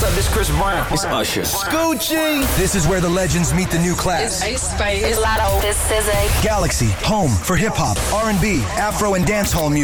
up? This Chris Brown. It's Usher. Scoochie. This is where the legends meet the new class. It's Ace Spade. It's Lotto. This is a Galaxy, home for hip-hop, R&B, Afro, and dancehall music.